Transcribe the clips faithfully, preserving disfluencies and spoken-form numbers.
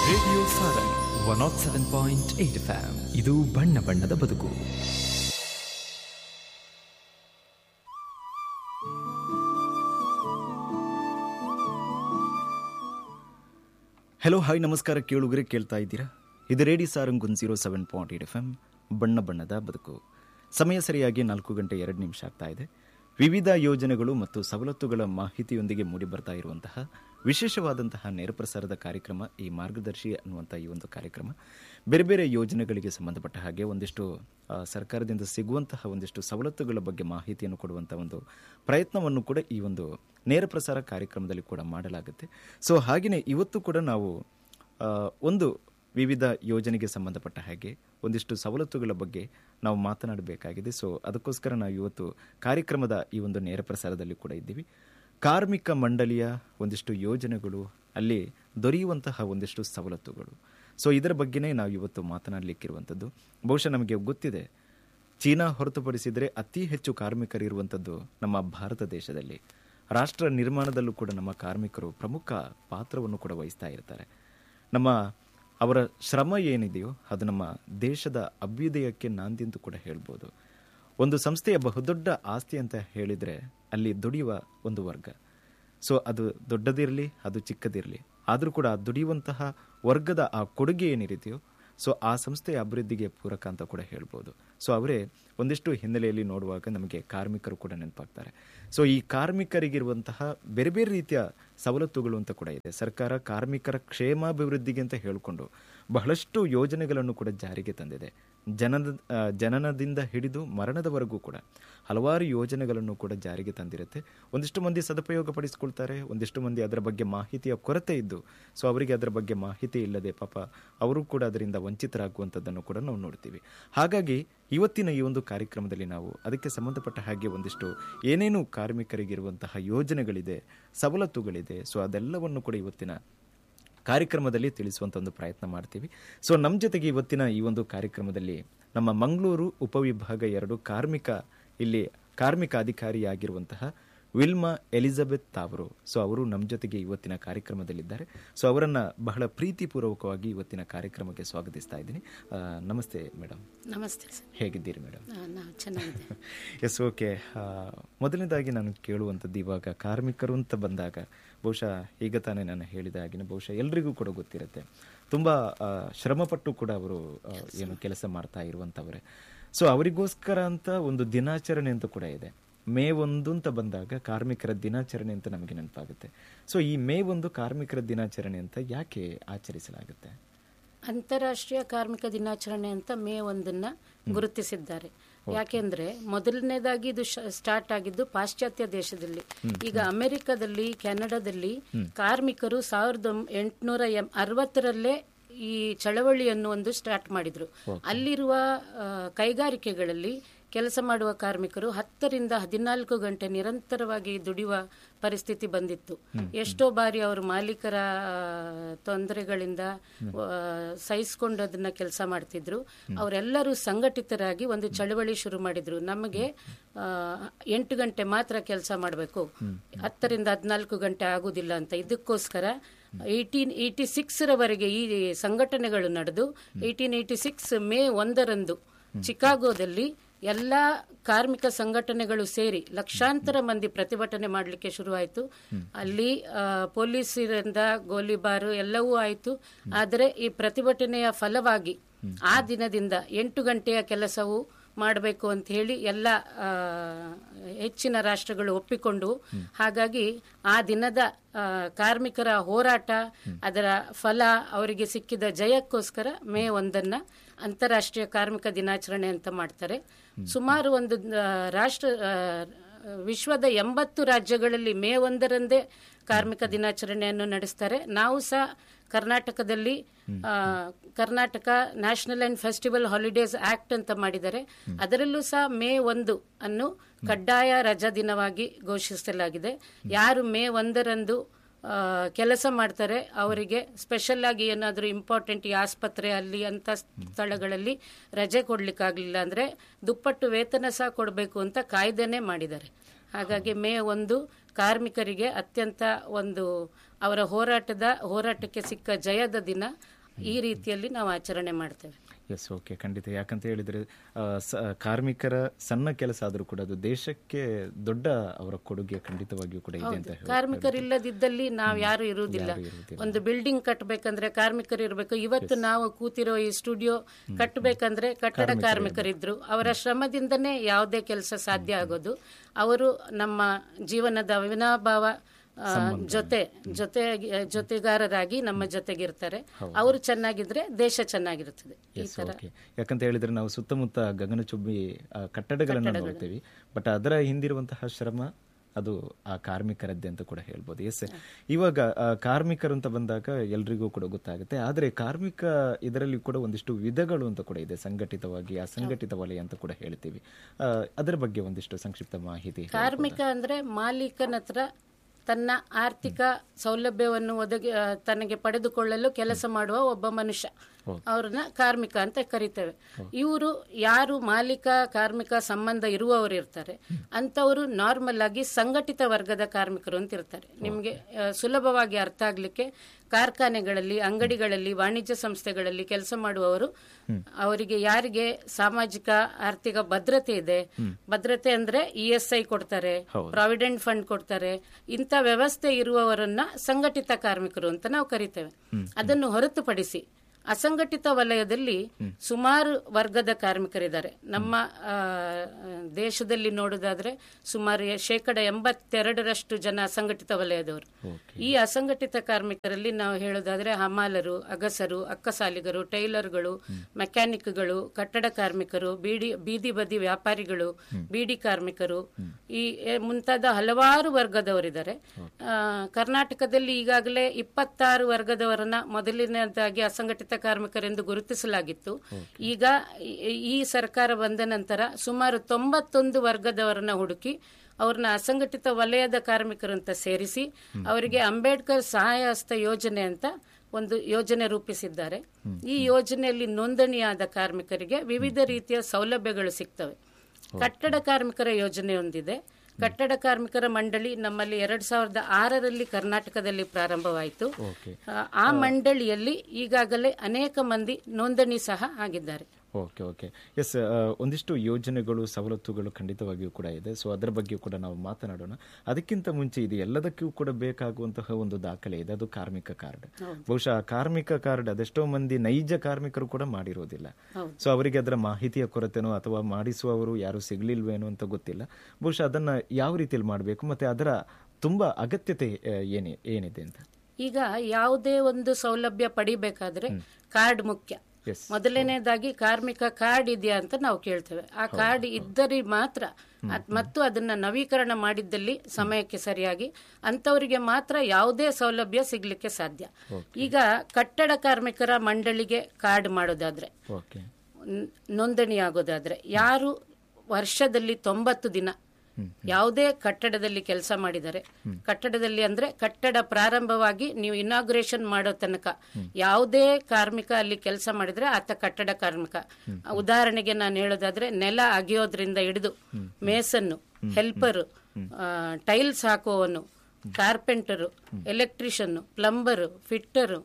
Radio Sarang one not seven point eight F M. ಇದು ಬಣ್ಣ ಬಣ್ಣದ ಬದುಕು. ಹಲೋ, ಹಾಯ್, ನಮಸ್ಕಾರ ಕೇಳುಗರೆ, ಕೇಳ್ತಾ ಇದ್ದೀರಾ? ಇದು radio Sarang one zero seven point eight F M, ಬಣ್ಣ ಬಣ್ಣದ ಬದುಕು. ಸಮಯ ಸರಿಯಾಗಿ ನಾಲ್ಕು ಗಂಟೆ ಎರಡು ನಿಮಿಷ ಆಗ್ತಾ ಇದೆ. ವಿವಿಧ ಯೋಜನೆಗಳು ಮತ್ತು ಸವಲತ್ತುಗಳ ಮಾಹಿತಿಯೊಂದಿಗೆ ಮೂಡಿಬರ್ತಾ ಇರುವಂತಹ ವಿಶೇಷವಾದಂತಹ ನೇರ ಪ್ರಸಾರದ ಕಾರ್ಯಕ್ರಮ ಈ ಮಾರ್ಗದರ್ಶಿ ಅನ್ನುವಂಥ ಈ ಒಂದು ಕಾರ್ಯಕ್ರಮ ಬೇರೆ ಬೇರೆ ಯೋಜನೆಗಳಿಗೆ ಸಂಬಂಧಪಟ್ಟ ಹಾಗೆ ಒಂದಿಷ್ಟು ಸರ್ಕಾರದಿಂದ ಸಿಗುವಂತಹ ಒಂದಿಷ್ಟು ಸವಲತ್ತುಗಳ ಬಗ್ಗೆ ಮಾಹಿತಿಯನ್ನು ಕೊಡುವಂಥ ಒಂದು ಪ್ರಯತ್ನವನ್ನು ಕೂಡ ಈ ಒಂದು ನೇರ ಪ್ರಸಾರ ಕಾರ್ಯಕ್ರಮದಲ್ಲಿ ಕೂಡ ಮಾಡಲಾಗುತ್ತೆ. ಸೊ ಹಾಗೆಯೇ ಇವತ್ತು ಕೂಡ ನಾವು ಒಂದು ವಿವಿಧ ಯೋಜನೆಗೆ ಸಂಬಂಧಪಟ್ಟ ಹಾಗೆ ಒಂದಿಷ್ಟು ಸವಲತ್ತುಗಳ ಬಗ್ಗೆ ನಾವು ಮಾತನಾಡಬೇಕಾಗಿದೆ. ಸೊ ಅದಕ್ಕೋಸ್ಕರ ನಾವು ಇವತ್ತು ಕಾರ್ಯಕ್ರಮದ ಈ ಒಂದು ನೇರ ಪ್ರಸಾರದಲ್ಲಿ ಕೂಡ ಇದ್ದೀವಿ. ಕಾರ್ಮಿಕ ಮಂಡಳಿಯ ಒಂದಿಷ್ಟು ಯೋಜನೆಗಳು, ಅಲ್ಲಿ ದೊರೆಯುವಂತಹ ಒಂದಿಷ್ಟು ಸವಲತ್ತುಗಳು, ಸೊ ಇದರ ಬಗ್ಗೆನೇ ನಾವು ಇವತ್ತು ಮಾತನಾಡಲಿಕ್ಕಿರುವಂಥದ್ದು. ಬಹುಶಃ ನಮಗೆ ಗೊತ್ತಿದೆ, ಚೀನಾ ಹೊರತುಪಡಿಸಿದರೆ ಅತಿ ಹೆಚ್ಚು ಕಾರ್ಮಿಕರಿರುವಂಥದ್ದು ನಮ್ಮ ಭಾರತ ದೇಶದಲ್ಲಿ. ರಾಷ್ಟ್ರ ನಿರ್ಮಾಣದಲ್ಲೂ ಕೂಡ ನಮ್ಮ ಕಾರ್ಮಿಕರು ಪ್ರಮುಖ ಪಾತ್ರವನ್ನು ಕೂಡ ವಹಿಸ್ತಾ ಇರ್ತಾರೆ. ನಮ್ಮ ಅವರ ಶ್ರಮ ಏನಿದೆಯೋ ಅದು ನಮ್ಮ ದೇಶದ ಅಭ್ಯುದಯಕ್ಕೆ ನಾಂದಿ ಎಂದು ಕೂಡ ಹೇಳ್ಬೋದು. ಒಂದು ಸಂಸ್ಥೆಯ ಬಹುದೊಡ್ಡ ಆಸ್ತಿ ಅಂತ ಹೇಳಿದರೆ ಅಲ್ಲಿ ದುಡಿಯುವ ಒಂದು ವರ್ಗ. ಸೊ ಅದು ದೊಡ್ಡದಿರಲಿ, ಅದು ಚಿಕ್ಕದಿರಲಿ, ಆದರೂ ಕೂಡ ದುಡಿಯುವಂತಹ ವರ್ಗದ ಆ ಕೊಡುಗೆ ಏನಿರುತ್ತೆಯೋ ಸೊ ಆ ಸಂಸ್ಥೆಯ ಅಭಿವೃದ್ಧಿಗೆ ಪೂರಕ ಅಂತ ಕೂಡ ಹೇಳ್ಬೋದು. ಸೊ ಅವರೇ ಒಂದಿಷ್ಟು ಹಿನ್ನೆಲೆಯಲ್ಲಿ ನೋಡುವಾಗ ನಮಗೆ ಕಾರ್ಮಿಕರು ಕೂಡ ನೆನಪಾಗ್ತಾರೆ. ಸೊ ಈ ಕಾರ್ಮಿಕರಿಗಿರುವಂತಹ ಬೇರೆ ಬೇರೆ ರೀತಿಯ ಸವಲತ್ತುಗಳು ಅಂತ ಕೂಡ ಇದೆ. ಸರ್ಕಾರ ಕಾರ್ಮಿಕರ ಕ್ಷೇಮಾಭಿವೃದ್ಧಿಗೆ ಅಂತ ಹೇಳಿಕೊಂಡು ಬಹಳಷ್ಟು ಯೋಜನೆಗಳನ್ನು ಕೂಡ ಜಾರಿಗೆ ತಂದಿದೆ. ಜನನ ಜನನದಿಂದ ಹಿಡಿದು ಮರಣದವರೆಗೂ ಕೂಡ ಹಲವಾರು ಯೋಜನೆಗಳನ್ನು ಕೂಡ ಜಾರಿಗೆ ತಂದಿರುತ್ತೆ. ಒಂದಿಷ್ಟು ಮಂದಿ ಸದುಪಯೋಗ ಪಡಿಸಿಕೊಳ್ತಾರೆ, ಒಂದಿಷ್ಟು ಮಂದಿ ಅದರ ಬಗ್ಗೆ ಮಾಹಿತಿಯ ಕೊರತೆ ಇದ್ದು ಸೊ ಅವರಿಗೆ ಅದರ ಬಗ್ಗೆ ಮಾಹಿತಿ ಇಲ್ಲದೆ ಪಾಪ ಅವರು ಕೂಡ ಅದರಿಂದ ವಂಚಿತರಾಗುವಂಥದ್ದನ್ನು ಕೂಡ ನಾವು ನೋಡ್ತೀವಿ. ಹಾಗಾಗಿ ಇವತ್ತಿನ ಈ ಒಂದು ಕಾರ್ಯಕ್ರಮದಲ್ಲಿ ನಾವು ಅದಕ್ಕೆ ಸಂಬಂಧಪಟ್ಟ ಹಾಗೆ ಒಂದಿಷ್ಟು ಏನೇನು ಕಾರ್ಮಿಕರಿಗಿರುವಂತಹ ಯೋಜನೆಗಳಿದೆ, ಸವಲತ್ತುಗಳಿದೆ, ಸೊ ಅದೆಲ್ಲವನ್ನು ಕೂಡ ಇವತ್ತಿನ ಕಾರ್ಯಕ್ರಮದಲ್ಲಿ ತಿಳಿಸುವಂಥ ಒಂದು ಪ್ರಯತ್ನ ಮಾಡ್ತೀವಿ. ಸೊ ನಮ್ಮ ಜೊತೆಗೆ ಇವತ್ತಿನ ಈ ಒಂದು ಕಾರ್ಯಕ್ರಮದಲ್ಲಿ ನಮ್ಮ ಮಂಗಳೂರು ಉಪವಿಭಾಗ ಎರಡು ಕಾರ್ಮಿಕ ಇಲ್ಲಿ ಕಾರ್ಮಿಕ ಅಧಿಕಾರಿಯಾಗಿರುವಂತಹ ವಿಲ್ಮಾ ಎಲಿಜಬೆತ್ ಅವರು, ಸೊ ಅವರು ನಮ್ಮ ಜೊತೆಗೆ ಇವತ್ತಿನ ಕಾರ್ಯಕ್ರಮದಲ್ಲಿದ್ದಾರೆ. ಸೊ ಅವರನ್ನು ಬಹಳ ಪ್ರೀತಿಪೂರ್ವಕವಾಗಿ ಇವತ್ತಿನ ಕಾರ್ಯಕ್ರಮಕ್ಕೆ ಸ್ವಾಗತಿಸ್ತಾ ಇದ್ದೀನಿ. ನಮಸ್ತೆ ಮೇಡಮ್. ನಮಸ್ತೆ. ಹೇಗಿದ್ದೀರಿ ಮೇಡಮ್? ಚೆನ್ನಾಗಿದೆ. S, okay. ಮೊದಲನೇದಾಗಿ ನಾನು ಕೇಳುವಂಥದ್ದು, ಇವಾಗ ಕಾರ್ಮಿಕರು ಅಂತ ಬಂದಾಗ ಬಹುಶಃ ಈಗ ತಾನೇ ನಾನು ಹೇಳಿದ ಹಾಗೆ ಬಹುಶಃ ಎಲ್ರಿಗೂ ಕೂಡ ಗೊತ್ತಿರುತ್ತೆ, ತುಂಬ ಶ್ರಮಪಟ್ಟು ಕೂಡ ಅವರು ಏನು ಕೆಲಸ ಮಾಡ್ತಾ ಇರುವಂಥವ್ರೆ. ಸೊ ಅವರಿಗೋಸ್ಕರ ಅಂತ ಒಂದು ದಿನಾಚರಣೆ ಅಂತ ಕೂಡ ಇದೆ. ಮೇ ಒಂದು ಅಂತ ಬಂದಾಗ ಕಾರ್ಮಿಕರ ದಿನಾಚರಣೆ ಅಂತ ನಮಗೆ ನೆನಪಾಗುತ್ತೆ. ಸೊ ಈ ಮೇ ಒಂದು ಕಾರ್ಮಿಕರ ದಿನಾಚರಣೆ ಅಂತ ಯಾಕೆ ಆಚರಿಸಲಾಗುತ್ತೆ? ಅಂತಾರಾಷ್ಟ್ರೀಯ ಕಾರ್ಮಿಕ ದಿನಾಚರಣೆ ಅಂತ ಮೇ ಒಂದನ್ನ ಗುರುತಿಸಿದ್ದಾರೆ. ಯಾಕೆಂದ್ರೆ ಮೊದಲನೇದಾಗಿ ಇದು ಸ್ಟಾರ್ಟ್ ಆಗಿದ್ದು ಪಾಶ್ಚಾತ್ಯ ದೇಶದಲ್ಲಿ. ಈಗ ಅಮೆರಿಕದಲ್ಲಿ, ಕೆನಡಾದಲ್ಲಿ ಕಾರ್ಮಿಕರು ಸಾವಿರದ ಎಂಟುನೂರ ಅರವತ್ತರಲ್ಲೇ ಈ ಚಳವಳಿಯನ್ನು ಒಂದು ಸ್ಟಾರ್ಟ್ ಮಾಡಿದ್ರು. ಅಲ್ಲಿರುವ ಕೈಗಾರಿಕೆಗಳಲ್ಲಿ ಕೆಲಸ ಮಾಡುವ ಕಾರ್ಮಿಕರು ಹತ್ತರಿಂದ ಹದಿನಾಲ್ಕು ಗಂಟೆ ನಿರಂತರವಾಗಿ ದುಡಿಯುವ ಪರಿಸ್ಥಿತಿ ಬಂದಿತ್ತು. ಎಷ್ಟೋ ಬಾರಿ ಅವರು ಮಾಲೀಕರ ತೊಂದರೆಗಳಿಂದ ಸಹಿಸಿಕೊಂಡು ಅದನ್ನ ಕೆಲಸ ಮಾಡ್ತಿದ್ರು. ಅವರೆಲ್ಲರೂ ಸಂಘಟಿತರಾಗಿ ಒಂದು ಚಳವಳಿ ಶುರು ಮಾಡಿದ್ರು. ನಮಗೆ ಎಂಟು ಗಂಟೆ ಮಾತ್ರ ಕೆಲಸ ಮಾಡಬೇಕು, ಹತ್ತರಿಂದ ಹದಿನಾಲ್ಕು ಗಂಟೆ ಆಗುದಿಲ್ಲ ಅಂತ. ಇದಕ್ಕೋಸ್ಕರ ಏಟೀನ್ ಏಟಿ ಸಿಕ್ಸ್ ರವರೆಗೆ ಈ ಸಂಘಟನೆಗಳು ನಡೆದು ಏಟೀನ್ ಏಟಿ ಸಿಕ್ಸ್ ಮೇ ಒಂದರಂದು ಚಿಕಾಗೋದಲ್ಲಿ ಎಲ್ಲಾ ಕಾರ್ಮಿಕ ಸಂಘಟನೆಗಳು ಸೇರಿ ಲಕ್ಷಾಂತರ ಮಂದಿ ಪ್ರತಿಭಟನೆ ಮಾಡಲಿಕ್ಕೆ ಶುರುವಾಯಿತು. ಅಲ್ಲಿ ಪೊಲೀಸರಿಂದ ಗೋಲಿಬಾರು ಎಲ್ಲವೂ ಆಯಿತು. ಆದರೆ ಈ ಪ್ರತಿಭಟನೆಯ ಫಲವಾಗಿ ಆ ದಿನದಿಂದ ಎಂಟು ಗಂಟೆಯ ಕೆಲಸವು ಮಾಡಬೇಕು ಅಂತ ಹೇಳಿ ಎಲ್ಲ ಹೆಚ್ಚಿನ ರಾಷ್ಟ್ರಗಳು ಒಪ್ಪಿಕೊಂಡು, ಹಾಗಾಗಿ ಆ ದಿನದ ಕಾರ್ಮಿಕರ ಹೋರಾಟ, ಅದರ ಫಲ, ಅವರಿಗೆ ಸಿಕ್ಕಿದ ಜಯಕ್ಕೋಸ್ಕರ ಮೇ ಒಂದನ್ನ ಅಂತಾರಾಷ್ಟ್ರೀಯ ಕಾರ್ಮಿಕ ದಿನಾಚರಣೆ ಅಂತ ಮಾಡ್ತಾರೆ. ಸುಮಾರು ಒಂದು ರಾಷ್ಟ್ರ ವಿಶ್ವದ ಎಂಬತ್ತು ರಾಜ್ಯಗಳಲ್ಲಿ ಮೇ ಒಂದರಂದೇ ಕಾರ್ಮಿಕ ದಿನಾಚರಣೆಯನ್ನು ನಡೆಸ್ತಾರೆ. ನಾವು ಸಹ ಕರ್ನಾಟಕದಲ್ಲಿ Karnataka national and festival holidays act ಅಂತ ಮಾಡಿದ್ದಾರೆ. ಅದರಲ್ಲೂ ಸಹ ಮೇ ಒಂದು ಅನ್ನು ಕಡ್ಡಾಯ ರಜಾ ದಿನವಾಗಿ ಘೋಷಿಸಲಾಗಿದೆ. ಯಾರು ಮೇ ಒಂದರಂದು ಕೆಲಸ ಮಾಡ್ತಾರೆ ಅವರಿಗೆ ಸ್ಪೆಷಲ್ ಆಗಿ ಏನಾದರೂ ಇಂಪಾರ್ಟೆಂಟ್ ಈ ಆಸ್ಪತ್ರೆ ಅಲ್ಲಿ ಅಂತ ಸ್ಥಳಗಳಲ್ಲಿ ರಜೆ ಕೊಡ್ಲಿಕ್ಕಾಗಲಿಲ್ಲ ಅಂದ್ರೆ ದುಪ್ಪಟ್ಟು ವೇತನ ಸಹ ಕೊಡಬೇಕು ಅಂತ ಕಾಯ್ದೆನೇ ಮಾಡಿದ್ದಾರೆ. ಹಾಗಾಗಿ ಮೇ ಒಂದು ಕಾರ್ಮಿಕರಿಗೆ ಅತ್ಯಂತ ಒಂದು ಅವರ ಹೋರಾಟದ ಹೋರಾಟಕ್ಕೆ ಸಿಕ್ಕ ಜಯದ ದಿನ. ಈ ರೀತಿಯಲ್ಲಿ ನಾವು ಆಚರಣೆ ಮಾಡ್ತೇವೆ. ಎಸ್, ಓಕೆ, ಖಂಡಿತ. ಯಾಕಂತ ಹೇಳಿದ್ರೆ ಆ, ಸ- ಕಾರ್ಮಿಕರ ಸಣ್ಣ ಕೆಲಸ ಆದರೂ ಕೂಡ ಅದು ದೇಶಕ್ಕೆ ದೊಡ್ಡ ಅವರ ಕೊಡುಗೆ ಖಂಡಿತವಾಗಿಯೂ ಕೂಡ ಇದೆ ಅಂತ ಹೇಳಿ. ಕಾರ್ಮಿಕರಿಲ್ಲದಿದ್ದಲ್ಲಿ ನಾವು ಯಾರು ಇರುವುದಿಲ್ಲ. ಒಂದು ಬಿಲ್ಡಿಂಗ್ ಕಟ್ಟಬೇಕಂದ್ರೆ ಕಾರ್ಮಿಕರು ಇರಬೇಕು. ಇವತ್ತು ನಾವು ಕೂತಿರೋ ಈ ಸ್ಟುಡಿಯೋ ಕಟ್ಟಬೇಕಂದ್ರೆ ಕಟ್ಟಡ ಕಾರ್ಮಿಕರಿದ್ರು. ಅವರ ಶ್ರಮದಿಂದನೇ ಯಾವುದೇ ಕೆಲಸ ಸಾಧ್ಯ ಆಗೋದು. ಅವರು ನಮ್ಮ ಜೀವನದ ಅವಿನಾಭಾವ ಆ, ಜೊತೆ ಜೊತೆ ಜೊತೆಗಾರರಾಗಿ ನಮ್ಮ ಜೊತೆಗಿರ್ತಾರೆ. ಅವರು ಚೆನ್ನಾಗಿದ್ರೆ ದೇಶ ಚೆನ್ನಾಗಿರುತ್ತದೆ. ಈ ತರ ಓಕೆ. ಯಾಕಂತ ಹೇಳಿದ್ರೆ ನಾವು ಸುತ್ತಮುತ್ತ ಗಗನಚುಂಬಿ ಆ, ಕಟ್ಟಡಗಳನ್ನ ನೋಡ್ತೀವಿ, ಬಟ್ ಅದರ ಹಿಂದಿರುವಂತಹ ಶ್ರಮ ಅದು ಆ ಕಾರ್ಮಿಕರದ್ದೇ ಅಂತ ಕೂಡ ಹೇಳ್ಬೋದು. ಎಸ್, ಇವಾಗ ಆ, ಕಾರ್ಮಿಕರು ಅಂತ ಬಂದಾಗ ಎಲ್ರಿಗೂ ಕೂಡ ಗೊತ್ತಾಗುತ್ತೆ. ಆದರೆ ಕಾರ್ಮಿಕ ಇದರಲ್ಲಿ ಕೂಡ ಒಂದಿಷ್ಟು ವಿಧಗಳು ಅಂತ ಕೂಡ ಇದೆ, ಸಂಘಟಿತವಾಗಿ ಅಸಂಘಟಿತ ವಲಯ ಅಂತ ಕೂಡ ಹೇಳ್ತೀವಿ. ಆ, ಅದರ ಬಗ್ಗೆ ಒಂದಿಷ್ಟು ಸಂಕ್ಷಿಪ್ತ ಮಾಹಿತಿ. ಕಾರ್ಮಿಕ ಅಂದ್ರೆ ಮಾಲೀಕನ ಹತ್ರ ತನ್ನ ಆರ್ಥಿಕ ಸೌಲಭ್ಯವನ್ನು ಒದಗಿ ಆ, ತನಗೆ ಪಡೆದುಕೊಳ್ಳಲು ಕೆಲಸ ಮಾಡುವ ಒಬ್ಬ ಮನುಷ್ಯ, ಅವ್ರನ್ನ ಕಾರ್ಮಿಕ ಅಂತ ಕರಿತೇವೆ. ಇವರು ಯಾರು ಮಾಲೀಕ ಕಾರ್ಮಿಕ ಸಂಬಂಧ ಇರುವವರು ಇರ್ತಾರೆ ಅಂತವರು ನಾರ್ಮಲ್ ಆಗಿ ಸಂಘಟಿತ ವರ್ಗದ ಕಾರ್ಮಿಕರು ಅಂತ ಇರ್ತಾರೆ. ನಿಮಗೆ ಆ, ಸುಲಭವಾಗಿ ಅರ್ಥ ಆಗ್ಲಿಕ್ಕೆ ಕಾರ್ಖಾನೆಗಳಲ್ಲಿ, ಅಂಗಡಿಗಳಲ್ಲಿ, ವಾಣಿಜ್ಯ ಸಂಸ್ಥೆಗಳಲ್ಲಿ ಕೆಲಸ ಮಾಡುವವರು, ಅವರಿಗೆ ಯಾರಿಗೆ ಸಾಮಾಜಿಕ ಆರ್ಥಿಕ ಭದ್ರತೆ ಇದೆ, ಭದ್ರತೆ ಅಂದ್ರೆ ಇ ಎಸ್ ಐ ಕೊಡ್ತಾರೆ, ಪ್ರಾವಿಡೆಂಟ್ ಫಂಡ್ ಕೊಡ್ತಾರೆ, ಇಂಥ ವ್ಯವಸ್ಥೆ ಇರುವವರನ್ನ ಸಂಘಟಿತ ಕಾರ್ಮಿಕರು ಅಂತ ನಾವು ಕರಿತೇವೆ. ಅದನ್ನು ಹೊರತುಪಡಿಸಿ ಅಸಂಘಟಿತ ವಲಯದಲ್ಲಿ ಸುಮಾರು ವರ್ಗದ ಕಾರ್ಮಿಕರಿದ್ದಾರೆ. ನಮ್ಮ ಆ, ದೇಶದಲ್ಲಿ ನೋಡುವುದಾದ್ರೆ ಸುಮಾರು ಶೇಕಡ ಎಂಬತ್ತೆರಡರಷ್ಟು ಜನ ಅಸಂಘಟಿತ ವಲಯದವರು. ಈ ಅಸಂಘಟಿತ ಕಾರ್ಮಿಕರಲ್ಲಿ ನಾವು ಹೇಳೋದಾದ್ರೆ ಹಮಾಲರು, ಅಗಸರು, ಅಕ್ಕಸಾಲಿಗರು, ಟೈಲರ್ಗಳು, ಮೆಕ್ಯಾನಿಕ್ಗಳು, ಕಟ್ಟಡ ಕಾರ್ಮಿಕರು, ಬೀಡಿ ಬೀದಿ ಬದಿ ವ್ಯಾಪಾರಿಗಳು, ಬೀಡಿ ಕಾರ್ಮಿಕರು, ಈ ಎ- ಮುಂತಾದ ಹಲವಾರು ವರ್ಗದವರಿದ್ದಾರೆ. ಆ, ಕರ್ನಾಟಕದಲ್ಲಿ ಈಗಾಗಲೇ ಇಪ್ಪತ್ತಾರು ವರ್ಗದವರನ್ನ ಮೊದಲಿನದಾಗಿ ಅಸಂಘಟಿತ ಕಾರ್ಮಿಕರೆಂದು ಗುರುತಿಸಲಾಗಿತ್ತು. ಈಗ ಈ- ಈ ಸರ್ಕಾರ ಬಂದ ನಂತರ ಸುಮಾರು ತೊಂಬತ್ತೊಂದು ವರ್ಗದವರನ್ನ ಹುಡುಕಿ ಅವ್ರನ್ನ ಅಸಂಘಟಿತ ವಲಯದ ಕಾರ್ಮಿಕರು ಅಂತ ಸೇರಿಸಿ ಅವರಿಗೆ ಅಂಬೇಡ್ಕರ್ ಸಹಾಯ ಹಸ್ತ ಯೋಜನೆ ಅಂತ ಒಂದು ಯೋಜನೆ ರೂಪಿಸಿದ್ದಾರೆ. ಈ ಯೋಜನೆಯಲ್ಲಿ ನೋಂದಣಿಯಾದ ಕಾರ್ಮಿಕರಿಗೆ ವಿವಿಧ ರೀತಿಯ ಸೌಲಭ್ಯಗಳು ಸಿಗ್ತವೆ. ಕಟ್ಟಡ ಕಾರ್ಮಿಕರ ಯೋಜನೆ ಒಂದಿದೆ. ಕಟ್ಟಡ ಕಾರ್ಮಿಕರ ಮಂಡಳಿ ನಮ್ಮಲ್ಲಿ ಎರಡ್ ಸಾವಿರದ ಆರರಲ್ಲಿ ಕರ್ನಾಟಕದಲ್ಲಿ ಪ್ರಾರಂಭವಾಯಿತು. ಆ- ಆ ಮಂಡಳಿಯಲ್ಲಿ ಈಗಾಗಲೇ ಅನೇಕ ಮಂದಿ ನೋಂದಣಿ ಸಹ ಆಗಿದ್ದಾರೆ. ಓಕೆ ಓಕೆ ಎಸ್, ಒಂದಿಷ್ಟು ಯೋಜನೆಗಳು ಸವಲತ್ತುಗಳು ಖಂಡಿತವಾಗಿಯೂ ಕೂಡ ಇದೆ. ಸೊ ಅದರ ಬಗ್ಗೆ ಕೂಡ ನಾವು ಮಾತನಾಡೋಣ. ಅದಕ್ಕಿಂತ ಮುಂಚೆ ಇದು ಎಲ್ಲದಕ್ಕೂ ಕೂಡ ಬೇಕಾಗುವಂತಹ ಒಂದು ದಾಖಲೆ ಇದೆ, ಅದು ಕಾರ್ಮಿಕ ಕಾರ್ಡ್. ಬಹುಶಃ ಆ ಕಾರ್ಮಿಕ ಕಾರ್ಡ್ ಅದೆಷ್ಟೋ ಮಂದಿ ನೈಜ ಕಾರ್ಮಿಕರು ಕೂಡ ಮಾಡಿರೋದಿಲ್ಲ. ಸೊ ಅವರಿಗೆ ಅದರ ಮಾಹಿತಿಯ ಕೊರತೆನೋ ಅಥವಾ ಮಾಡಿಸುವವರು ಯಾರು ಸಿಗ್ಲಿಲ್ವೇನೋ ಅಂತ ಗೊತ್ತಿಲ್ಲ. ಬಹುಶಃ ಅದನ್ನ ಯಾವ ರೀತಿಯಲ್ಲಿ ಮಾಡಬೇಕು ಮತ್ತೆ ಅದರ ತುಂಬಾ ಅಗತ್ಯತೆ ಆ, ಏನಿ ಏನಿದೆ ಅಂತ. ಈಗ ಯಾವುದೇ ಒಂದು ಸೌಲಭ್ಯ ಪಡಿಬೇಕಾದ್ರೆ ಕಾರ್ಡ್ ಮುಖ್ಯ. ಮೊದಲನೇದಾಗಿ ಕಾರ್ಮಿಕ ಕಾರ್ಡ್ ಇದೆಯಾ ಅಂತ ನಾವು ಕೇಳ್ತೇವೆ. ಆ ಕಾರ್ಡ್ ಇದ್ದರೆ ಮಾತ್ರ ಅದ್- ಮತ್ತು ಅದನ್ನ ನವೀಕರಣ ಮಾಡಿದ್ದಲ್ಲಿ ಸಮಯಕ್ಕೆ ಸರಿಯಾಗಿ ಅಂತವರಿಗೆ ಮಾತ್ರ ಯಾವುದೇ ಸೌಲಭ್ಯ ಸಿಗ್ಲಿಕ್ಕೆ ಸಾಧ್ಯ. ಈಗ ಕಟ್ಟಡ ಕಾರ್ಮಿಕರ ಮಂಡಳಿಗೆ ಕಾರ್ಡ್ ಮಾಡೋದಾದ್ರೆ, ಓಕೆ, ನ್- ನೋಂದಣಿ ಆಗೋದಾದ್ರೆ, ಯಾರು ವರ್ಷದಲ್ಲಿ ತೊಂಬತ್ತು ದಿನ ಯಾವುದೇ ಕಟ್ಟಡದಲ್ಲಿ ಕೆಲಸ ಮಾಡಿದರೆ, ಕಟ್ಟಡದಲ್ಲಿ ಅಂದ್ರೆ ಕಟ್ಟಡ ಪ್ರಾರಂಭವಾಗಿ ನೀವು ಇನಾಗ್ರೇಷನ್ ಮಾಡೋ ತನಕ ಯಾವುದೇ ಕಾರ್ಮಿಕ ಅಲ್ಲಿ ಕೆಲಸ ಮಾಡಿದ್ರೆ ಆತ ಕಟ್ಟಡ ಕಾರ್ಮಿಕ. ಉದಾಹರಣೆಗೆ ನಾನು ಹೇಳೋದಾದ್ರೆ, ನೆಲ ಅಗಿಯೋದ್ರಿಂದ ಹಿಡಿದು ಮೇಸನ್ನು, helper, tiles ಹಾಕುವವನು, carpenter, electrician, plumber, fitter,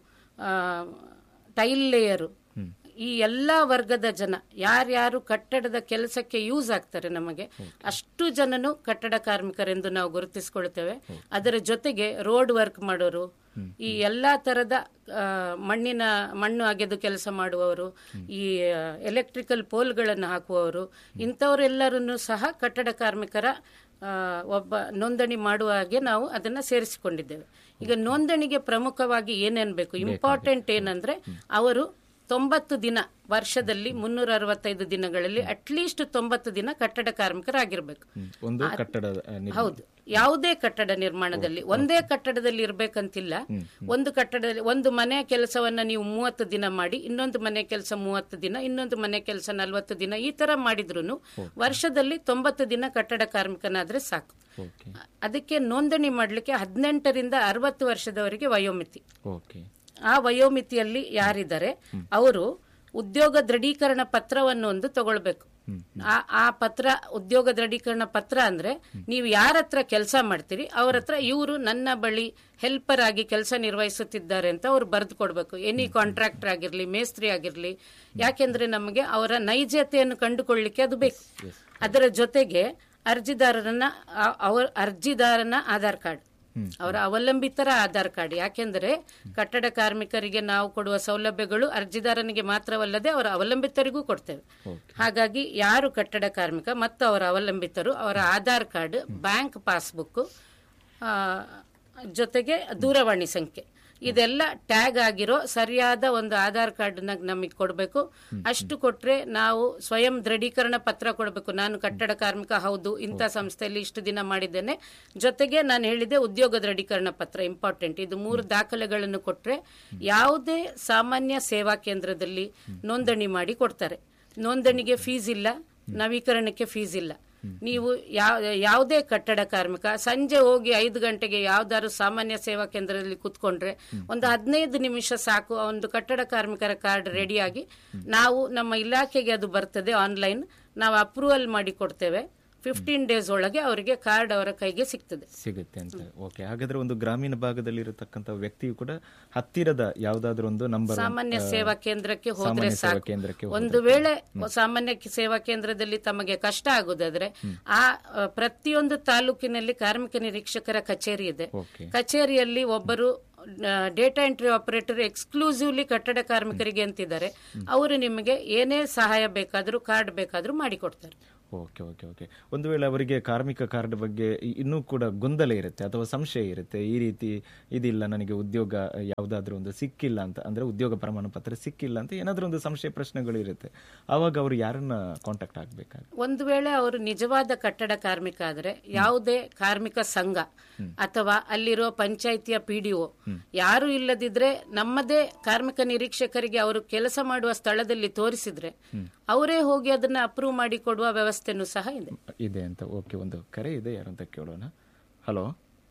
tail layer, ಈ ಎಲ್ಲಾ ವರ್ಗದ ಜನ ಯಾರ್ಯಾರು ಕಟ್ಟಡದ ಕೆಲಸಕ್ಕೆ ಯೂಸ್ ಆಗ್ತಾರೆ ನಮಗೆ, ಅಷ್ಟು ಜನನು ಕಟ್ಟಡ ಕಾರ್ಮಿಕರೆಂದು ನಾವು ಗುರುತಿಸಿಕೊಳ್ತೇವೆ. ಅದರ ಜೊತೆಗೆ ರೋಡ್ ವರ್ಕ್ ಮಾಡೋರು, ಈ ಎಲ್ಲಾ ತರದ ಆ, ಮಣ್ಣಿನ ಮಣ್ಣು ಅಗೆದು ಕೆಲಸ ಮಾಡುವವರು, ಈ ಎಲೆಕ್ಟ್ರಿಕಲ್ ಪೋಲ್ಗಳನ್ನು ಹಾಕುವವರು, ಇಂಥವರೆಲ್ಲರನ್ನು ಸಹ ಕಟ್ಟಡ ಕಾರ್ಮಿಕರ ಆ, ಒಬ್ಬ ನೋಂದಣಿ ಮಾಡುವ ಹಾಗೆ ನಾವು ಅದನ್ನ ಸೇರಿಸಿಕೊಂಡಿದ್ದೇವೆ. ಈಗ ನೋಂದಣಿಗೆ ಪ್ರಮುಖವಾಗಿ ಏನೇನ್ ಬೇಕು, ಇಂಪಾರ್ಟೆಂಟ್ ಏನಂದ್ರೆ ಅವರು ತೊಂಬತ್ತು ದಿನ, ವರ್ಷದಲ್ಲಿ ಮುನ್ನೂರ ಅರವತ್ತೈದು ದಿನಗಳಲ್ಲಿ ಅಟ್ಲೀಸ್ಟ್ ತೊಂಬತ್ತು ದಿನ ಕಟ್ಟಡ ಕಾರ್ಮಿಕರಾಗಿರ್ಬೇಕು. ಒಂದು ಕಟ್ಟಡ ಹೌದು, ಯಾವುದೇ ಕಟ್ಟಡ ನಿರ್ಮಾಣದಲ್ಲಿ ಒಂದೇ ಕಟ್ಟಡದಲ್ಲಿ ಇರ್ಬೇಕಂತಿಲ್ಲ. ಒಂದು ಕಟ್ಟಡದಲ್ಲಿ ಒಂದು ಮನೆ ಕೆಲಸವನ್ನ ನೀವು ಮೂವತ್ತು ದಿನ ಮಾಡಿ, ಇನ್ನೊಂದು ಮನೆ ಕೆಲಸ ಮೂವತ್ತು ದಿನ, ಇನ್ನೊಂದು ಮನೆ ಕೆಲಸ ನಲ್ವತ್ತು ದಿನ, ಈ ತರ ಮಾಡಿದ್ರು ವರ್ಷದಲ್ಲಿ ತೊಂಬತ್ತು ದಿನ ಕಟ್ಟಡ ಕಾರ್ಮಿಕನಾದ್ರೆ ಸಾಕು. ಅದಕ್ಕೆ ನೋಂದಣಿ ಮಾಡ್ಲಿಕ್ಕೆ ಹದಿನೆಂಟರಿಂದ ಅರವತ್ತು ವರ್ಷದವರೆಗೆ ವಯೋಮಿತಿ. ಆ ವಯೋಮಿತಿಯಲ್ಲಿ ಯಾರಿದ್ದಾರೆ ಅವರು ಉದ್ಯೋಗ ದೃಢೀಕರಣ ಪತ್ರವನ್ನು ಒಂದು ತಗೊಳ್ಬೇಕು. ಆ- ಆ ಪತ್ರ ಉದ್ಯೋಗ ದೃಢೀಕರಣ ಪತ್ರ ಅಂದ್ರೆ ನೀವು ಯಾರ ಹತ್ರ ಕೆಲಸ ಮಾಡ್ತೀರಿ ಅವ್ರ ಹತ್ರ ಇವರು ನನ್ನ ಬಳಿ ಹೆಲ್ಪರ್ ಆಗಿ ಕೆಲಸ ನಿರ್ವಹಿಸುತ್ತಿದ್ದಾರೆ ಅಂತ ಅವ್ರು ಬರೆದು ಕೊಡ್ಬೇಕು. ಎನಿ ಕಾಂಟ್ರಾಕ್ಟರ್ ಆಗಿರ್ಲಿ, ಮೇಸ್ತ್ರಿ ಆಗಿರ್ಲಿ, ಯಾಕೆಂದ್ರೆ ನಮಗೆ ಅವರ ನೈಜತೆಯನ್ನು ಕಂಡುಕೊಳ್ಳಿಕ್ಕೆ ಅದು ಬೇಕು. ಅದರ ಜೊತೆಗೆ ಅರ್ಜಿದಾರರನ್ನ ಆ- ಅವರ ಅರ್ಜಿದಾರನ ಆಧಾರ್ ಕಾರ್ಡ್, ಅವರ ಅವಲಂಬಿತರ ಆಧಾರ್ ಕಾರ್ಡ್. ಯಾಕೆಂದ್ರೆ ಕಟ್ಟಡ ಕಾರ್ಮಿಕರಿಗೆ ನಾವು ಕೊಡುವ ಸೌಲಭ್ಯಗಳು ಅರ್ಜಿದಾರನಿಗೆ ಮಾತ್ರವಲ್ಲದೆ ಅವರ ಅವಲಂಬಿತರಿಗೂ ಕೊಡ್ತೇವೆ. ಹಾಗಾಗಿ ಯಾರು ಕಟ್ಟಡ ಕಾರ್ಮಿಕ ಮತ್ತು ಅವರ ಅವಲಂಬಿತರು ಅವರ ಆಧಾರ್ ಕಾರ್ಡ್, ಬ್ಯಾಂಕ್ ಪಾಸ್ಬುಕ್, ಜೊತೆಗೆ ದೂರವಾಣಿ ಸಂಖ್ಯೆ ಇದೆಲ್ಲ ಟ್ಯಾಗ್ ಆಗಿರೋ ಸರಿಯಾದ ಒಂದು ಆಧಾರ್ ಕಾರ್ಡ್ ನಮಗೆ ಕೊಡಬೇಕು. ಅಷ್ಟು ಕೊಟ್ರೆ ನಾವು ಸ್ವಯಂ ದೃಢೀಕರಣ ಪತ್ರ ಕೊಡಬೇಕು. ನಾನು ಕಟ್ಟಡ ಕಾರ್ಮಿಕ ಹೌದು, ಇಂಥ ಸಂಸ್ಥೆಯಲ್ಲಿ ಇಷ್ಟು ದಿನ ಮಾಡಿದ್ದೇನೆ. ಜೊತೆಗೆ ನಾನು ಹೇಳಿದೆ ಉದ್ಯೋಗ ದೃಢೀಕರಣ ಪತ್ರ ಇಂಪಾರ್ಟೆಂಟ್. ಇದು ಮೂರು ದಾಖಲೆಗಳನ್ನು ಕೊಟ್ರೆ ಯಾವುದೇ ಸಾಮಾನ್ಯ ಸೇವಾ ಕೇಂದ್ರದಲ್ಲಿ ನೋಂದಣಿ ಮಾಡಿ ಕೊಡ್ತಾರೆ. ನೋಂದಣಿಗೆ ಫೀಸ್ ಇಲ್ಲ, ನವೀಕರಣಕ್ಕೆ ಫೀಸ್ ಇಲ್ಲ. ನೀವು ಯಾವುದೇ ಕಟ್ಟಡ ಕಾರ್ಮಿಕ ಸಂಜೆ ಹೋಗಿ ಐದು ಗಂಟೆಗೆ ಯಾವ್ದಾದ್ರು ಸಾಮಾನ್ಯ ಸೇವಾ ಕೇಂದ್ರದಲ್ಲಿ ಕೂತ್ಕೊಂಡ್ರೆ ಒಂದು ಹದಿನೈದು ನಿಮಿಷ ಸಾಕು. ಒಂದು ಕಟ್ಟಡ ಕಾರ್ಮಿಕರ ಕಾರ್ಡ್ ರೆಡಿಯಾಗಿ ನಾವು ನಮ್ಮ ಇಲಾಖೆಗೆ ಅದು ಬರ್ತದೆ ಆನ್ಲೈನ್, ನಾವು ಅಪ್ರೂವಲ್ ಮಾಡಿ ಕೊಡ್ತೇವೆ. ಫಿಫ್ಟೀನ್ ಡೇಸ್ ಒಳಗೆ ಅವರಿಗೆ ಕಾರ್ಡ್ ಅವರ ಕೈಗೆ ಸಿಗ್ತದೆ ಸಿಗುತ್ತೆ ಅಂತ. ಓಕೆ, ಹಾಗಾದ್ರೆ ಒಂದು ಗ್ರಾಮೀಣ ಭಾಗದಲ್ಲಿ ಇರತಕ್ಕಂತ ವ್ಯಕ್ತಿಯು ಕೂಡ ಹತ್ತಿರದ ಯಾವ್ದಾದ್ರು ಒಂದು ನಂಬರ್ ಸಾಮಾನ್ಯ ಸೇವಾ ಕೇಂದ್ರಕ್ಕೆ ಹೋದ್ರೆ ಸಾಕು. ಒಂದು ವೇಳೆ ಸಾಮಾನ್ಯ ಸೇವಾ ಕೇಂದ್ರದಲ್ಲಿ ತಮಗೆ ಕಷ್ಟ ಆಗುದಾದ್ರೆ ಆ ಪ್ರತಿಯೊಂದು ತಾಲೂಕಿನಲ್ಲಿ ಕಾರ್ಮಿಕ ನಿರೀಕ್ಷಕರ ಕಚೇರಿ ಇದೆ. ಕಚೇರಿಯಲ್ಲಿ ಒಬ್ಬರು ಡೇಟಾ ಎಂಟ್ರಿ ಆಪರೇಟರ್ ಎಕ್ಸ್ಕ್ಲೂಸಿವ್ಲಿ ಕಟ್ಟಡ ಕಾರ್ಮಿಕರಿಗೆ ಅಂತಿದ್ದಾರೆ. ಅವರು ನಿಮಗೆ ಏನೇ ಸಹಾಯ ಬೇಕಾದ್ರೂ ಕಾರ್ಡ್ ಬೇಕಾದ್ರೂ ಮಾಡಿಕೊಡ್ತಾರೆ. ಓಕೆ ಓಕೆ ಓಕೆ ಒಂದು ವೇಳೆ ಅವರಿಗೆ ಕಾರ್ಮಿಕ ಕಾರ್ಡ್ ಬಗ್ಗೆ ಇನ್ನೂ ಕೂಡ ಗೊಂದಲ ಇರುತ್ತೆ ಅಥವಾ ಸಂಶಯ ಇರುತ್ತೆ, ಈ ರೀತಿ ಇದಿಲ್ಲ, ನನಗೆ ಉದ್ಯೋಗ ಯಾವುದಾದ್ರೂ ಒಂದು ಸಿಕ್ಕಿಲ್ಲ ಅಂತ, ಅಂದ್ರೆ ಉದ್ಯೋಗ ಪ್ರಮಾಣ ಪತ್ರ ಸಿಕ್ಕಿಲ್ಲ ಅಂತ ಏನಾದ್ರೂ ಒಂದು ಸಂಶಯ ಪ್ರಶ್ನೆಗಳು ಇರುತ್ತೆ, ಆವಾಗ ಅವರು ಯಾರನ್ನ ಕಾಂಟ್ಯಾಕ್ಟ್ ಆಗ್ಬೇಕಾಗ? ಒಂದು ವೇಳೆ ಅವರು ನಿಜವಾದ ಕಟ್ಟಡ ಕಾರ್ಮಿಕ ಆದ್ರೆ ಯಾವುದೇ ಕಾರ್ಮಿಕ ಸಂಘ ಅಥವಾ ಅಲ್ಲಿರೋ ಪಂಚಾಯಿತಿಯ ಪಿಡಿಒ ಯಾರು ಇಲ್ಲದಿದ್ರೆ ನಮ್ಮದೇ ಕಾರ್ಮಿಕ ನಿರೀಕ್ಷಕರಿಗೆ ಅವರು ಕೆಲಸ ಮಾಡುವ ಸ್ಥಳದಲ್ಲಿ ತೋರಿಸಿದ್ರೆ ಅವರೇ ಹೋಗಿ ಅದನ್ನ ಅಪ್ರೂವ್ ಮಾಡಿ ಕೊಡುವ ವ್ಯವಸ್ಥೆನೂ ಸಹ ಇದೆ ಇದೆ ಅಂತ. ಓಕೆ, ಒಂದು ಕರೆ ಇದೆ, ಯಾರಂತ ಕೇಳೋಣ. ಹಲೋ.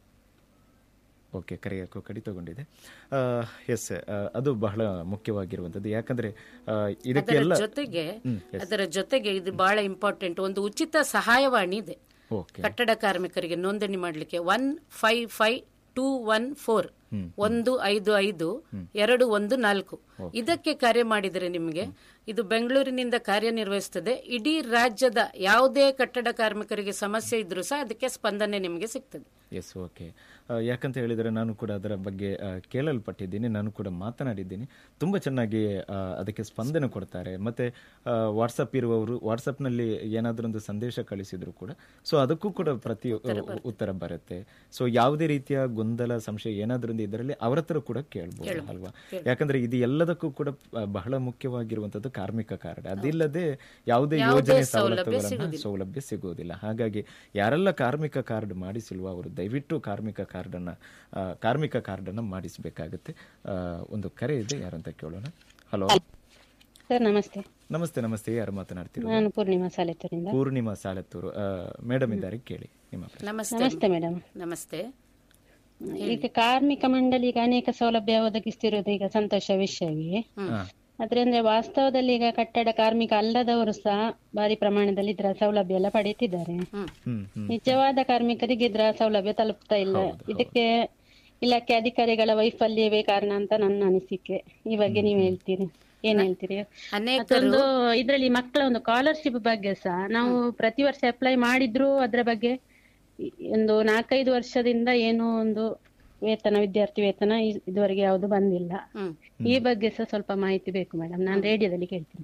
ಓಕೆ, ಕರೆ ಯಾಕೋ ಕಡಿತಗೊಂಡಿದೆ. ಎಸ್, ಅದು ಬಹಳ ಮುಖ್ಯವಾಗಿರುವಂತದ್ದು. ಯಾಕಂದ್ರೆ ಇದಕ್ಕೆಲ್ಲ ಜೊತೆಗೆ ಅದರ ಜೊತೆಗೆ ಇದು ಬಹಳ ಇಂಪಾರ್ಟೆಂಟ್. ಒಂದು ಉಚಿತ ಸಹಾಯವಾಣಿ ಇದೆ ಕಟ್ಟಡ ಕಾರ್ಮಿಕರಿಗೆ ನೋಂದಣಿ ಮಾಡಲಿಕ್ಕೆ. One five five two one four ಒಂದು ಐದು ಐದು ಎರಡು ಒಂದು ನಾಲ್ಕು ಇದಕ್ಕೆ ಕರೆ ಮಾಡಿದರೆ ನಿಮಗೆ ಇದು ಬೆಂಗಳೂರಿನಿಂದ ಕಾರ್ಯನಿರ್ವಹಿಸುತ್ತದೆ. ಇಡೀ ರಾಜ್ಯದ ಯಾವುದೇ ಕಟ್ಟಡ ಕಾರ್ಮಿಕರಿಗೆ ಸಮಸ್ಯೆ ಇದ್ರೂ ಸಹ ಅದಕ್ಕೆ ಸ್ಪಂದನೆ ನಿಮಗೆ ಸಿಗ್ತದೆ. S, okay. ಯಾಕಂತ ಹೇಳಿದರೆ ನಾನು ಕೂಡ ಅದರ ಬಗ್ಗೆ ಕೇಳಲ್ಪಟ್ಟಿದ್ದೀನಿ, ನಾನು ಕೂಡ ಮಾತನಾಡಿದ್ದೀನಿ. ತುಂಬ ಚೆನ್ನಾಗಿ ಅದಕ್ಕೆ ಸ್ಪಂದನೆ ಕೊಡ್ತಾರೆ. ಮತ್ತೆ ವಾಟ್ಸಪ್ ಇರುವವರು ವಾಟ್ಸಪ್ನಲ್ಲಿ ಏನಾದರೂ ಒಂದು ಸಂದೇಶ ಕಳಿಸಿದ್ರು ಕೂಡ ಸೊ ಅದಕ್ಕೂ ಕೂಡ ಪ್ರತಿ ಉತ್ತರ ಬರುತ್ತೆ. ಸೊ ಯಾವುದೇ ರೀತಿಯ ಗೊಂದಲ ಸಂಶಯ ಏನಾದ್ರೂ ಇದರಲ್ಲಿ ಅವರ ಹತ್ರ ಕೂಡ ಕೇಳಬಹುದು ಅಲ್ವಾ? ಯಾಕಂದ್ರೆ ಇದು ಎಲ್ಲದಕ್ಕೂ ಕೂಡ ಬಹಳ ಮುಖ್ಯವಾಗಿರುವಂತದ್ದು ಕಾರ್ಮಿಕ ಕಾರ್ಡ್. ಅದಿಲ್ಲದೆ ಯಾವುದೇ ಯೋಜನೆ ಸವಲತ್ತುಗಳನ್ನ ಸೌಲಭ್ಯ ಸಿಗುವುದಿಲ್ಲ. ಹಾಗಾಗಿ ಯಾರೆಲ್ಲ ಕಾರ್ಮಿಕ ಕಾರ್ಡ್ ಮಾಡಿಸಿಲ್ವ ಅವರು ದಯವಿಟ್ಟು ಕಾರ್ಮಿಕ ಕಾರ್ಡ್ ಅನ್ನ ಕಾರ್ಮಿಕ ಕಾರ್ಡ್ ಅನ್ನ ಮಾಡಿಸಬೇಕಾಗುತ್ತೆ. ಒಂದು ಕರೆ ಇದೆ, ಯಾರಂತ ಕೇಳೋಣ. ಹಲೋ ಸರ್, ನಮಸ್ತೆ. ನಮಸ್ತೆ ನಮಸ್ತೆ ಯಾರು ಮಾತನಾಡ್ತೀರಾ? ನಾನು ಪೂರ್ಣಿಮಾ ಸಾಲೆತ್ತೂರಿಂದ. ಪೂರ್ಣಿಮಾ ಸಾಲೆತ್ತೂರು ಮೇಡಮ್ ಇದ್ದಾರೆ, ಕೇಳಿ ನಿಮ್ಮ. ನಮಸ್ತೆ ಮೇಡಮ್. ನಮಸ್ತೆ. ಈಗ ಕಾರ್ಮಿಕ ಮಂಡಳಿ ಈಗ ಅನೇಕ ಸೌಲಭ್ಯ ಒದಗಿಸ್ತಿರೋದು ಈಗ ಸಂತೋಷ ವಿಷಯವೇ. ಅದ್ರಿಂದ ವಾಸ್ತವದಲ್ಲಿ ಈಗ ಕಟ್ಟಡ ಕಾರ್ಮಿಕ ಅಲ್ಲದವರು ಸಹ ಭಾರಿ ಪ್ರಮಾಣದಲ್ಲಿ ಇದರ ಸೌಲಭ್ಯ ಎಲ್ಲ ಪಡೆಯುತ್ತಿದ್ದಾರೆ. ನಿಜವಾದ ಕಾರ್ಮಿಕರಿಗೆ ಇದರ ಸೌಲಭ್ಯ ತಲುಪ್ತಾ ಇಲ್ಲ. ಇದಕ್ಕೆ ಇಲಾಖೆ ಅಧಿಕಾರಿಗಳ ವೈಫಲ್ಯವೇ ಕಾರಣ ಅಂತ ನನ್ನ ಅನಿಸಿಕೆ. ಈ ಬಗ್ಗೆ ನೀವ್ ಹೇಳ್ತೀರಿ, ಏನ್ ಹೇಳ್ತೀರಿ? ಮತ್ತೊಂದು ಇದ್ರಲ್ಲಿ ಮಕ್ಕಳ ಒಂದು ಸ್ಕಾಲರ್ಶಿಪ್ ಬಗ್ಗೆ ಸಹ ನಾವು ಪ್ರತಿ ವರ್ಷ ಅಪ್ಲೈ ಮಾಡಿದ್ರು ಅದ್ರ ಬಗ್ಗೆ ಒಂದು ನಾಲ್ಕೈದು ವರ್ಷದಿಂದ ಏನೋ ಒಂದು ವೇತನ ವಿದ್ಯಾರ್ಥಿ ವೇತನ ಇದುವರೆಗೆ ಯಾವುದು ಬಂದಿಲ್ಲ. ಈ ಬಗ್ಗೆ ಸಹ ಸ್ವಲ್ಪ ಮಾಹಿತಿ ಬೇಕು ಮೇಡಮ್, ನಾನು ರೇಡಿಯೋದಲ್ಲಿ ಕೇಳ್ತೀನಿ.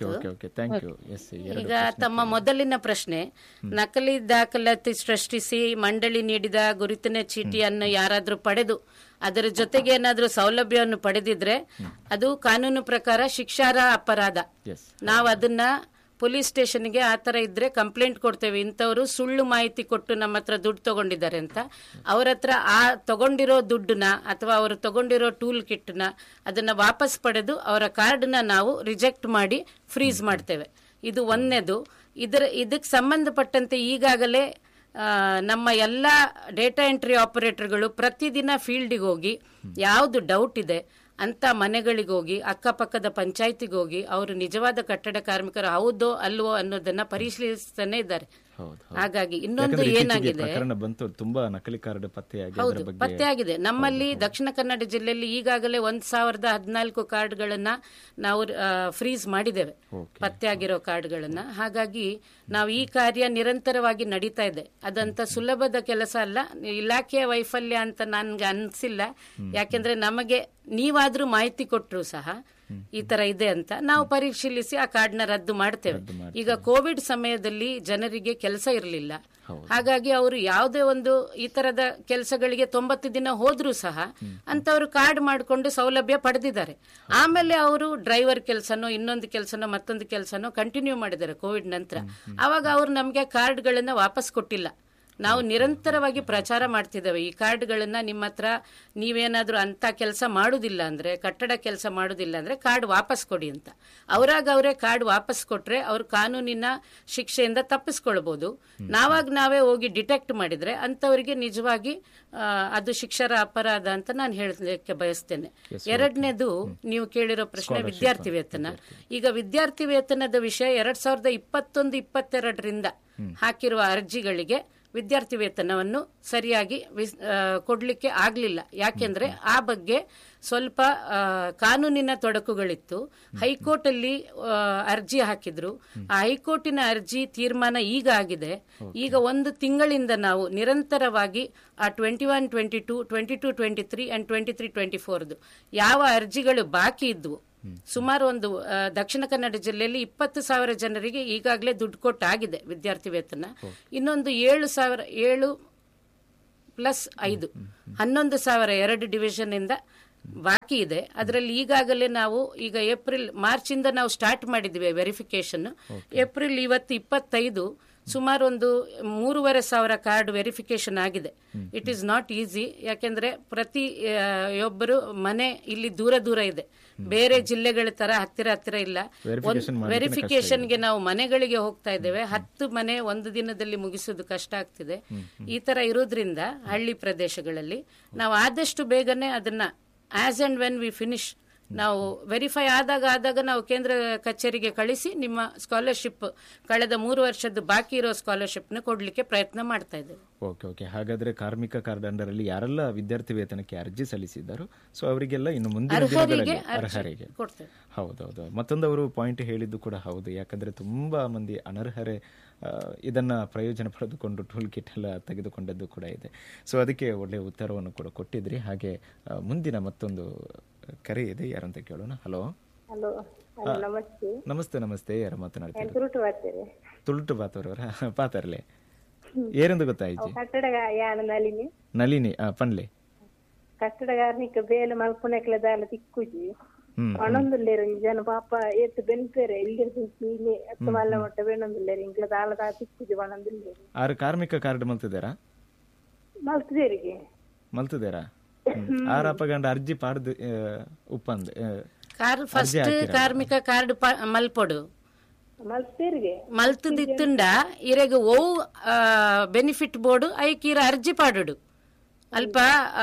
ಈಗ ತಮ್ಮ ಮೊದಲಿನ ಪ್ರಶ್ನೆ, ನಕಲಿ ದಾಖಲಾತಿ ಸೃಷ್ಟಿಸಿ ಮಂಡಳಿ ನೀಡಿದ ಗುರುತಿನ ಚೀಟಿಯನ್ನು ಯಾರಾದ್ರೂ ಪಡೆದು ಅದರ ಜೊತೆಗೆ ಏನಾದ್ರೂ ಸೌಲಭ್ಯವನ್ನು ಪಡೆದಿದ್ರೆ ಅದು ಕಾನೂನು ಪ್ರಕಾರ ಶಿಕ್ಷಾರ್ಹ ಅಪರಾಧ. ನಾವು ಅದನ್ನ ಪೊಲೀಸ್ ಸ್ಟೇಷನ್ಗೆ ಆ ತರ ಇದ್ರೆ ಕಂಪ್ಲೇಂಟ್ ಕೊಡ್ತೇವೆ. ಇಂಥವರು ಸುಳ್ಳು ಮಾಹಿತಿ ಕೊಟ್ಟು ನಮ್ಮ ಹತ್ರ ದುಡ್ಡು ತಗೊಂಡಿದ್ದಾರೆ ಅಂತ. ಅವ್ರ ಹತ್ರ ಆ ತಗೊಂಡಿರೋ ದುಡ್ಡನ್ನ ಅಥವಾ ಅವರು ತಗೊಂಡಿರೋ ಟೂಲ್ ಕಿಟ್ನ ಅದನ್ನ ವಾಪಸ್ ಪಡೆದು ಅವರ ಕಾರ್ಡ್ನ ನಾವು ರಿಜೆಕ್ಟ್ ಮಾಡಿ ಫ್ರೀಸ್ ಮಾಡ್ತೇವೆ. ಇದು ಒಂದನೇದು. ಇದರ ಇದಕ್ಕೆ ಸಂಬಂಧಪಟ್ಟಂತೆ ಈಗಾಗಲೇ ನಮ್ಮ ಎಲ್ಲ ಡೇಟಾ ಎಂಟ್ರಿ ಆಪರೇಟರ್ಗಳು ಪ್ರತಿದಿನ ಫೀಲ್ಡಿಗೆ ಹೋಗಿ ಯಾವುದು ಡೌಟ್ ಇದೆ ಅಂತ ಮನೆಗಳಿಗೆ ಹೋಗಿ ಅಕ್ಕಪಕ್ಕದ ಪಂಚಾಯತಿಗೆ ಹೋಗಿ ಅವರು ನಿಜವಾದ ಕಟ್ಟಡ ಕಾರ್ಮಿಕರು ಹೌದೋ ಅಲ್ವೋ ಅನ್ನೋದನ್ನ ಪರಿಶೀಲಿಸ್ತಾನೆ ಇದ್ದಾರೆ. ಹಾಗಾಗಿ ಇನ್ನೊಂದು ಏನಾಗಿದೆ, ಬಂತು ತುಂಬಾ ನಕಲಿ ಕಾರ್ಡ್ ಪತ್ತೆಯಾಗಿ ಹೌದು ಪತ್ತೆಯಾಗಿದೆ ನಮ್ಮಲ್ಲಿ ದಕ್ಷಿಣ ಕನ್ನಡ ಜಿಲ್ಲೆಯಲ್ಲಿ ಈಗಾಗಲೇ ಒಂದ್ ಸಾವಿರದ ಹದಿನಾಲ್ಕು ಕಾರ್ಡ್ಗಳನ್ನ ನಾವು ಫ್ರೀಸ್ ಮಾಡಿದ್ದೇವೆ, ಪತ್ತೆಯಾಗಿರೋ ಕಾರ್ಡ್ಗಳನ್ನ. ಹಾಗಾಗಿ ನಾವು ಈ ಕಾರ್ಯ ನಿರಂತರವಾಗಿ ನಡೀತಾ ಇದೆ. ಅದಂತ ಸುಲಭದ ಕೆಲಸ ಅಲ್ಲ, ಇಲಾಖೆಯ ವೈಫಲ್ಯ ಅಂತ ನನ್ಗೆ ಅನ್ಸಿಲ್ಲ. ಯಾಕೆಂದ್ರೆ ನಮಗೆ ನೀವಾದ್ರೂ ಮಾಹಿತಿ ಕೊಟ್ಟರು ಸಹ ಈ ತರ ಇದೆ ಅಂತ ನಾವು ಪರಿಶೀಲಿಸಿ ಆ ಕಾರ್ಡ್ನ ರದ್ದು ಮಾಡ್ತೇವೆ. ಈಗ ಕೋವಿಡ್ ಸಮಯದಲ್ಲಿ ಜನರಿಗೆ ಕೆಲಸ ಇರಲಿಲ್ಲ, ಹಾಗಾಗಿ ಅವರು ಯಾವುದೇ ಒಂದು ಈ ತರದ ಕೆಲಸಗಳಿಗೆ ತೊಂಬತ್ತು ದಿನ ಹೋದ್ರೂ ಸಹ ಅಂತವರು ಕಾರ್ಡ್ ಮಾಡಿಕೊಂಡು ಸೌಲಭ್ಯ ಪಡೆದಿದ್ದಾರೆ. ಆಮೇಲೆ ಅವರು ಡ್ರೈವರ್ ಕೆಲಸನೋ ಇನ್ನೊಂದು ಕೆಲಸನೋ ಮತ್ತೊಂದು ಕೆಲಸನೋ ಕಂಟಿನ್ಯೂ ಮಾಡಿದ್ದಾರೆ ಕೋವಿಡ್ ನಂತರ. ಅವಾಗ ಅವರು ನಮಗೆ ಕಾರ್ಡ್ಗಳನ್ನ ವಾಪಸ್ ಕೊಟ್ಟಿಲ್ಲ. ನಾವು ನಿರಂತರವಾಗಿ ಪ್ರಚಾರ ಮಾಡ್ತಿದ್ದೇವೆ, ಈ ಕಾರ್ಡ್ಗಳನ್ನ ನಿಮ್ಮ ಹತ್ರ ನೀವೇನಾದ್ರೂ ಅಂತ ಕೆಲಸ ಮಾಡುದಿಲ್ಲ ಅಂದ್ರೆ, ಕಟ್ಟಡ ಕೆಲಸ ಮಾಡುದಿಲ್ಲ ಅಂದ್ರೆ ಕಾರ್ಡ್ ವಾಪಸ್ ಕೊಡಿ ಅಂತ. ಅವರಾಗ ಅವರೇ ಕಾರ್ಡ್ ವಾಪಸ್ ಕೊಟ್ರೆ ಅವ್ರು ಕಾನೂನಿನ ಶಿಕ್ಷೆಯಿಂದ ತಪ್ಪಿಸ್ಕೊಳ್ಬಹುದು. ನಾವಾಗ ನಾವೇ ಹೋಗಿ ಡಿಟೆಕ್ಟ್ ಮಾಡಿದ್ರೆ ಅಂತವರಿಗೆ ನಿಜವಾಗಿ ಅದು ಶಿಕ್ಷರ ಅಪರಾಧ ಅಂತ ನಾನು ಹೇಳಲಿಕ್ಕೆ ಬಯಸ್ತೇನೆ. ಎರಡನೇದು ನೀವು ಕೇಳಿರೋ ಪ್ರಶ್ನೆ ವಿದ್ಯಾರ್ಥಿ ವೇತನ. ಈಗ ವಿದ್ಯಾರ್ಥಿ ವೇತನದ ವಿಷಯ ಎರಡ್ ಸಾವಿರದ ಇಪ್ಪತ್ತೊಂದು ಇಪ್ಪತ್ತೆರಡರಿಂದ ಹಾಕಿರುವ ಅರ್ಜಿಗಳಿಗೆ ವಿದ್ಯಾರ್ಥಿ ವೇತನವನ್ನು ಸರಿಯಾಗಿ ಕೊಡ್ಲಿಕ್ಕೆ ಆಗ್ಲಿಲ್ಲ. ಯಾಕೆಂದ್ರೆ ಆ ಬಗ್ಗೆ ಸ್ವಲ್ಪ ಕಾನೂನಿನ ತೊಡಕುಗಳಿತ್ತು. ಹೈಕೋರ್ಟ್ ಅಲ್ಲಿ ಅರ್ಜಿ ಹಾಕಿದ್ರು. ಆ ಹೈಕೋರ್ಟಿನ ಅರ್ಜಿ ತೀರ್ಮಾನ ಈಗ ಆಗಿದೆ. ಈಗ ಒಂದು ತಿಂಗಳಿಂದ ನಾವು ನಿರಂತರವಾಗಿ ಆ twenty one twenty two twenty two twenty three and twenty three twenty ಫೋರ್ದು ಯಾವ ಅರ್ಜಿಗಳು ಬಾಕಿ ಇದ್ವು, ಸುಮಾರು ಒಂದು ದಕ್ಷಿಣ ಕನ್ನಡ ಜಿಲ್ಲೆಯಲ್ಲಿ ಇಪ್ಪತ್ತು ಸಾವಿರ ಜನರಿಗೆ ಈಗಾಗಲೇ ದುಡ್ಡು ಕೊಟ್ಟಾಗಿದೆ ವಿದ್ಯಾರ್ಥಿ ವೇತನ. ಇನ್ನೊಂದು ಏಳು ಸಾವಿರ ಏಳು ಪ್ಲಸ್ ಐದು ಹನ್ನೊಂದು ಸಾವಿರ ಎರಡು ಡಿವಿಷನ್ ಇಂದ ಬಾಕಿ ಇದೆ. ಅದರಲ್ಲಿ ಈಗಾಗಲೇ ನಾವು ಈಗ ಏಪ್ರಿಲ್ ಮಾರ್ಚ್ ಇಂದ ನಾವು ಸ್ಟಾರ್ಟ್ ಮಾಡಿದ್ವಿ ವೆರಿಫಿಕೇಶನ್. ಏಪ್ರಿಲ್ ಇವತ್ತು ಇಪ್ಪತ್ತೈದು ಸುಮಾರು ಒಂದು ಮೂರುವರೆ ಸಾವಿರ ಕಾರ್ಡ್ ವೆರಿಫಿಕೇಶನ್ ಆಗಿದೆ. It is not easy. ಯಾಕೆಂದ್ರೆ ಪ್ರತಿ ಒಬ್ಬರು ಮನೆ ಇಲ್ಲಿ ದೂರ ದೂರ ಇದೆ, ಬೇರೆ ಜಿಲ್ಲೆಗಳ ತರ ಹತ್ತಿರ ಹತ್ತಿರ ಇಲ್ಲ. ವೆರಿಫಿಕೇಶನ್ಗೆ ನಾವು ಮನೆಗಳಿಗೆ ಹೋಗ್ತಾ ಇದ್ದೇವೆ, ಹತ್ತು ಮನೆ ಒಂದು ದಿನದಲ್ಲಿ ಮುಗಿಸೋದು ಕಷ್ಟ ಆಗ್ತಿದೆ. ಈ ತರ ಇರೋದ್ರಿಂದ ಹಳ್ಳಿ ಪ್ರದೇಶಗಳಲ್ಲಿ ನಾವು ಆದಷ್ಟು ಬೇಗನೆ ಅದನ್ನ as and when we finish ನಾವು ವೆರಿಫೈ ಆದಾಗ ಆದಾಗ ನಾವು ಕೇಂದ್ರ ಕಚೇರಿಗೆ ಕಳಿಸಿ ನಿಮ್ಮ ಸ್ಕಾಲರ್ಶಿಪ್ ಕಳೆದ ಮೂರು ವರ್ಷದ ಬಾಕಿ ಇರೋ ಸ್ಕಾಲರ್ಶಿಪ್ ನ ಕೊಡ್ಲಿಕ್ಕೆ ಪ್ರಯತ್ನ ಮಾಡ್ತಾ ಇದ್ದೇವೆ. ಓಕೆ ಓಕೆ ಹಾಗಾದ್ರೆ ಕಾರ್ಮಿಕ ಕಾರ್ಡ್ ಅಂಡರ್ ಅಲ್ಲಿ ಯಾರೆಲ್ಲ ವಿದ್ಯಾರ್ಥಿ ವೇತನಕ್ಕೆ ಅರ್ಜಿ ಸಲ್ಲಿಸಿದ್ದಾರೋ ಸೊ ಅವರಿಗೆಲ್ಲ ಇನ್ನು ಮುಂದಿನ ದಿನಗಳಲ್ಲಿ ಅರ್ಹರಿಗೆ ಹೌದೌದು. ಮತ್ತೊಂದು ಅವರು ಪಾಯಿಂಟ್ ಹೇಳಿದ್ದು ಕೂಡ ಹೌದು. ಯಾಕಂದ್ರೆ ತುಂಬಾ ಮಂದಿ ಅನರ್ಹರೇ ಇದನ್ನ ಪ್ರಯೋಜನ ಪಡೆದುಕೊಂಡು ಟೂಲ್ ಕಿಟ್ ಎಲ್ಲ ತೆಗೆದುಕೊಂಡದ್ದು ಕೂಡ ಇದೆ. ಸೊ ಅದಕ್ಕೆ ಒಳ್ಳೆಯ ಉತ್ತರವನ್ನು ಕೂಡ ಕೊಟ್ಟಿದ್ರಿ. ಹಾಗೆ ಮುಂದಿನ ಮತ್ತೊಂದು ಕರೆ ಇದೆ, ಯಾರಂತ ಕೇಳೋಣ. ಹಲೋ ಹಲೋ ನಮಸ್ತೆ. ನಮಸ್ತೆ ನಮಸ್ತೆ ಯಾರು ಮಾತನಾಡ್ತಾರೆ? ತುಳುಟು ಬಾತವರವರ ಪಾತರ್ಲೆ ಏರೆಂದು ಗೊತ್ತಾಯ್ತು? ನಳಿನಿ ನಳಿನಿ ಪನ್ಲೆ ಕಟ್ಟಡ ಕಾರ್ಮಿಕ ಬೇಲೆ ಮಲ್ಪುನೆಕ್ಲ ದಾಲ ತಿಕ್ಕುಜಿ ಒಣೊಂದುಲ್ಲೇರು ಜನ ಪಾಪ ಏತ್ ಬೆನ್ಪೇರೆ ಇಲ್ಲಿ ಸೀನಿ ಅತ್ತ ಮಲ್ಲ ಮೊಟ್ಟ ಬೆಣ್ಣೊಂದುಲ್ಲೇರು ಇಂಕ್ಲ ದಾಲ ದಾ ತಿಕ್ಕುಜಿ ಒಣೊಂದುಲ್ಲೇರು. ಆರು ಕಾರ್ಮಿಕ ಕಾರ್ಡ್ ಮಲ್ತಿದಾರಾ? ಮಲ್ತಿದೇರಿಗೆ ಮಲ್ತಿದಾರಾ? ಆರಪ್ಪಗಂಡ ಅರ್ಜಿ ಪಾಡ್ದು ಉಪ್ಪಂದ್ ಫಸ್ಟ್ ಕಾರ್ಮಿಕ ಕಾರ್ಡ್ ಮಲ್ಪೊಡು ಮಲ್ತೇರಿಗೆ ಮಲ್ತದಿತ್ತುಂಡ ಇರೆಗ್ ಓ ಬೆನಿಫಿಟ್ ಬೋರ್ಡ್ ಐಕೀರ ಅರ್ಜಿ ಪಾಡುಡು ಅಲ್ಪ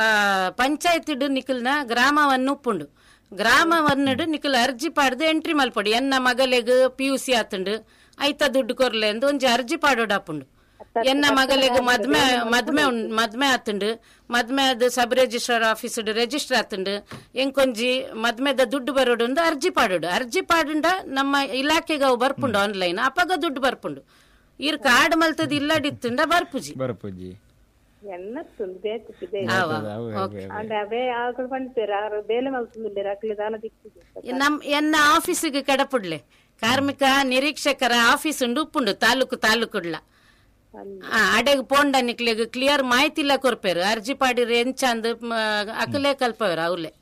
ಪಂಚಾಯತ್ ನಿಖಲ್ನ ಗ್ರಾಮವನ್ನು ಉಪ್ಪುಂಡು ಗ್ರಾಮವನ್ನುಡು ನಿಖಲ್ ಅರ್ಜಿ ಪಾಡ್ದು ಎಂಟ್ರಿ ಮಲ್ಪೊಡು. ಎನ್ನ ಮಗಲೆಗ್ ಪಿ ಯು ಸಿ ಆತುಂಡು ಐತ ದುಡ್ಡು ಕೊರ್ಲೆ ಅಂದ್ ಒಂಜಿ ಅರ್ಜಿ ಪಾಡೋಡು ಆಪುಂಡು. ಎನ್ನ ಮಗಲೆಗ್ ಮದ್ಮೆ ಮದ್ಮೆ ಮದ್ಮೆ ಆತುಂಡು ಮದ್ಮೆ ಅದು ಸಬ್ ರಿಜಿಸ್ಟ್ರಾರ್ ಆಫೀಸ್ ರಿಜಿಸ್ಟರ್ ಆತುಂಡು ಎಂಕೊಂಜಿ ಮದ್ಮೆದ ದುಡ್ಡು ಬರೋಡು ಅಂದ್ ಅರ್ಜಿ ಪಾಡೋಡು. ಅರ್ಜಿ ಪಾಡುಂಡ ನಮ್ಮ ಇಲಾಖೆಗೆ ಅವು ಬರ್ಪುಂಡು ಆನ್ಲೈನ್ ಅಪಗ ದುಡ್ಡು ಬರ್ಪುಂಡು. ಇರ್ ಕಾರ್ಡ್ ಮಲ್ತದ ಇಲ್ಲಡಿತ್ತುಂಡ ಬರ್ಪುಜಿ ಬರ್ಪುಜಿ ನಮ್ ಎನ್ನ ಆಫೀಸಿಗೆ ಕಡಪುಡ್ಲೆ ಕಾರ್ಮಿಕ ನಿರೀಕ್ಷಕರ ಆಫೀಸ್ ಉಂಡು ಉಪ್ಪುಂಡು ತಾಲೂಕು ತಾಲೂಕುಡ್ಲ ಅಡೆಗ್ ಪೋಂಡ ನಿಕ್ಲೆಗ್ ಕ್ಲಿಯರ್ ಮಾಹಿತಿ ಇಲ್ಲ ಕೊರ್ಪೇರು ಅರ್ಜಿ ಪಾಡಿರ್ ಎಂಚಂದ್ ಅಕಲೇ ಕಲ್ಪವ್ರ ಅವ್ಲೆ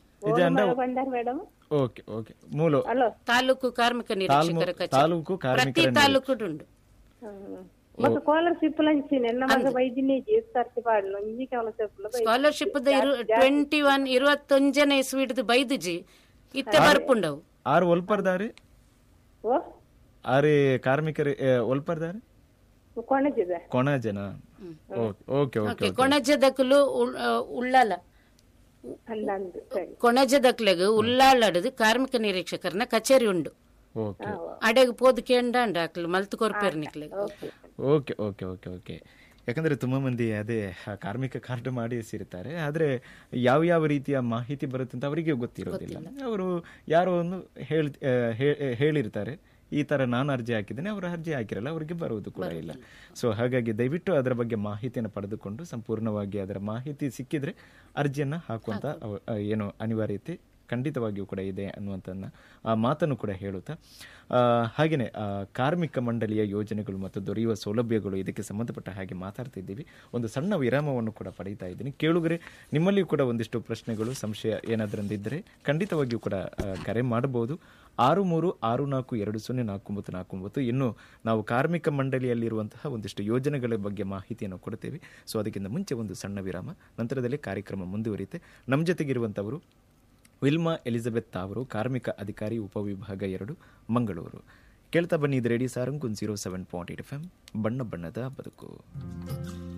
ತಾಲೂಕು ಕಾರ್ಮಿಕ ನಿರೀಕ್ಷಕರ ಕಚೇರಿ ಪ್ರತಿ ತಾಲೂಕುಡುಂಡು. ಸ್ಕಾಲರ್ಶಿಪ್ ಟ್ವೆಂಟಿ ಒನ್ ಇರುವತ್ತೊಂಜನೆ ಇಸ್ವಿಡ್ದು ಬೈದುಜಿ ಇತ್ತೆ ಬರ್ಪುಂಡವು ಆರು ಒಲ್ಪರ್ದಾರಿ ಆರಿ ಕಾರ್ಮಿಕರು ಒಲ್ಪರ್ದಾರಿ ಕೊಣಜನ ಕೊಣಜದಕಲು ಉಳ್ಳಲ ಅಂದಂದು ಸರಿ ಕೊಣಜದಕ್ಲೆಗ್ ಉಳ್ಳಾಳಡ್ ಕಾರ್ಮಿಕ ನಿರೀಕ್ಷಕರನ ಕಚೇರಿ ಉಂಡು. ಓಕೆ ಅಡೆಗ್ ಪೋದು ಕೇಂಡ ಆಕ್ಲು ಮಲ್ತು ಕೊರ್ಪೇರ್ನಿಕ್ಲೆಗ್. ಓಕೆ ಓಕೆ ಓಕೆ ಓಕೆ ಯಾಕಂದರೆ ತುಂಬ ಮಂದಿ ಅದೇ ಕಾರ್ಮಿಕ ಕಾರ್ಡ್ ಮಾಡಿಸಿರ್ತಾರೆ, ಆದರೆ ಯಾವ ಯಾವ ರೀತಿಯ ಮಾಹಿತಿ ಬರುತ್ತೆ ಅಂತ ಅವರಿಗೆ ಗೊತ್ತಿರೋದಿಲ್ಲ. ಅವರು ಯಾರೋ ಒಂದು ಹೇಳಿ ಹೇಳಿರ್ತಾರೆ ಈ ಥರ ನಾನು ಅರ್ಜಿ ಹಾಕಿದ್ದೇನೆ, ಅವರು ಅರ್ಜಿ ಹಾಕಿರಲ್ಲ, ಅವರಿಗೆ ಬರುವುದು ಕೂಡ ಇಲ್ಲ. ಸೊ ಹಾಗಾಗಿ ದಯವಿಟ್ಟು ಅದರ ಬಗ್ಗೆ ಮಾಹಿತಿಯನ್ನು ಪಡೆದುಕೊಂಡು ಸಂಪೂರ್ಣವಾಗಿ ಅದರ ಮಾಹಿತಿ ಸಿಕ್ಕಿದ್ರೆ ಅರ್ಜಿಯನ್ನು ಹಾಕುವಂಥ ಏನು ಅನಿವಾರ್ಯತೆ ಖಂಡಿತವಾಗಿಯೂ ಕೂಡ ಇದೆ ಅನ್ನುವಂಥನ್ನ ಆ ಮಾತನ್ನು ಕೂಡ ಹೇಳುತ್ತಾ, ಹಾಗೆಯೇ ಕಾರ್ಮಿಕ ಮಂಡಳಿಯ ಯೋಜನೆಗಳು ಮತ್ತು ದೊರೆಯುವ ಸೌಲಭ್ಯಗಳು ಇದಕ್ಕೆ ಸಂಬಂಧಪಟ್ಟ ಹಾಗೆ ಮಾತಾಡ್ತಿದ್ದೀವಿ. ಒಂದು ಸಣ್ಣ ವಿರಾಮವನ್ನು ಕೂಡ ಪಡೀತಾ ಇದ್ದೀನಿ. ಕೇಳುಗರೆ, ನಿಮ್ಮಲ್ಲಿಯೂ ಕೂಡ ಒಂದಿಷ್ಟು ಪ್ರಶ್ನೆಗಳು ಸಂಶಯ ಏನಾದ್ರಂದಿದ್ದರೆ ಖಂಡಿತವಾಗಿಯೂ ಕೂಡ ಕರೆ ಮಾಡಬಹುದು. ಆರು ಮೂರು ಆರು ನಾಲ್ಕು ಎರಡು ಸೊನ್ನೆ ನಾಲ್ಕು ಒಂಬತ್ತು ನಾಲ್ಕು ಒಂಬತ್ತು. ಇನ್ನು ನಾವು ಕಾರ್ಮಿಕ ಮಂಡಳಿಯಲ್ಲಿರುವಂತಹ ಒಂದಿಷ್ಟು ಯೋಜನೆಗಳ ಬಗ್ಗೆ ಮಾಹಿತಿಯನ್ನು ಕೊಡ್ತೇವೆ. ಸೊ ಅದಕ್ಕಿಂತ ಮುಂಚೆ ಒಂದು ಸಣ್ಣ ವಿರಾಮ, ನಂತರದಲ್ಲಿ ಕಾರ್ಯಕ್ರಮ ಮುಂದುವರಿಯುತ್ತೆ. ನಮ್ಮ ಜೊತೆಗಿರುವಂಥವರು ವಿಲ್ಮಾ ಎಲಿಜಬೆತ್ ಅವರು, ಕಾರ್ಮಿಕ ಅಧಿಕಾರಿ, ಉಪವಿಭಾಗ ಎರಡು, ಮಂಗಳೂರು. ಕೇಳ್ತಾ ಬನ್ನಿ, ಇದು radio Sarang zero seven point eight F M, ಬಣ್ಣ ಬಣ್ಣದ ಬದುಕು.